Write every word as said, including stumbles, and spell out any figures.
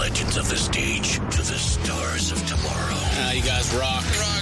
legends of the stage to the stars of tomorrow. Uh, you guys rock. Rock.